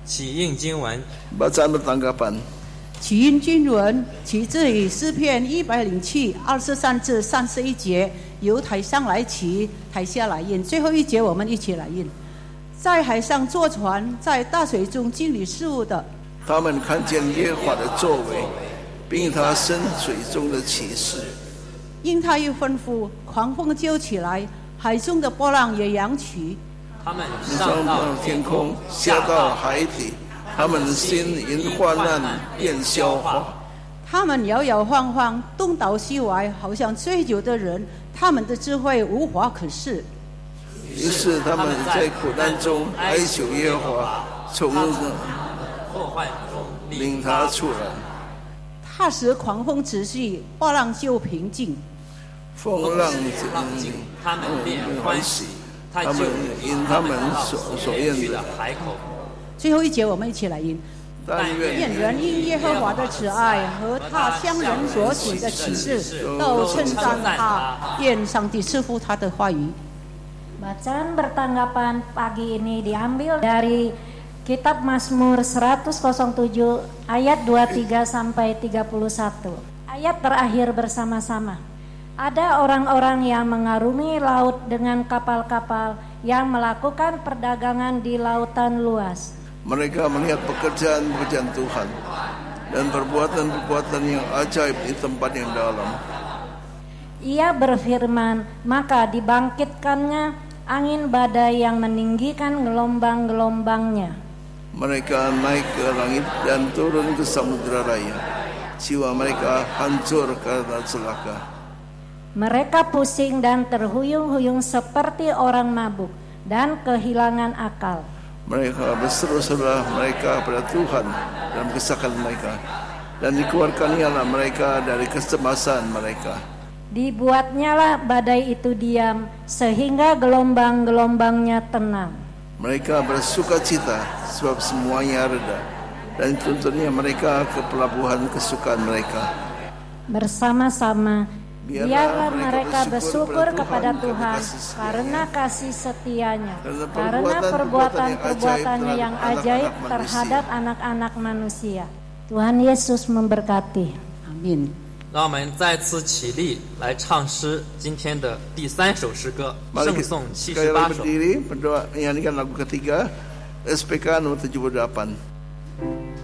起应经文 Bacaan bertanggapan. 起因经文起自于诗篇107 23至31节，由台上来起，台下来印。最后一节我们一起来印。在海上坐船，在大水中经理事务的， 他们看见耶和华的作为，并他深水中的启示。 因他一吩咐，狂风就起来，海中的波浪也扬起。 他们上到天空，下到海底，他们的心因患难便消化。 他们摇摇晃晃，东倒西歪，好像醉酒的人，他们的智慧无法可施。 于是他们在苦难中哀求耶和华，从祸患中领他出来。 他使狂风止息，波浪就平静。 风浪静，他们便欢喜。 他们因他们所愿的海口。 最后一节我们一起来印。 但愿人因耶和华的慈爱和他向人所起的启示都称赞他，愿上帝赐福他的话语。 Bacaan bertanggapan pagi ini diambil dari Kitab Mazmur 107 ayat 23 sampai 31. Ayat terakhir bersama-sama. Ada orang-orang yang mengarungi laut dengan kapal-kapal yang melakukan perdagangan di lautan luas. Mereka melihat pekerjaan-pekerjaan Tuhan dan perbuatan-perbuatan yang ajaib di tempat yang dalam. Ia berfirman, maka dibangkitkannya angin badai yang meninggikan gelombang-gelombangnya. Mereka naik ke langit dan turun ke samudera raya. Jiwa mereka hancur karena celaka. Mereka pusing dan terhuyung-huyung seperti orang mabuk dan kehilangan akal. Mereka berseru-serulah mereka pada Tuhan dalam kesakan mereka, dan dikeluarkannya mereka dari kecemasan mereka. Dibuatnyalah badai itu diam sehingga gelombang-gelombangnya tenang. Mereka bersuka cita sebab semuanya reda, dan tuntunnya mereka ke pelabuhan kesukaan mereka. Bersama-sama biarlah mereka bersyukur kepada Tuhan karena kasih setianya, karena perbuatan-perbuatannya yang ajaib terhadap anak-anak manusia. Tuhan Yesus memberkati. Amin. 让我们再次起立来唱诗，今天的第3首诗歌《圣颂78首》。 berdiri, berdoa, menyanyikan lagu ketiga, SPK nomor 78.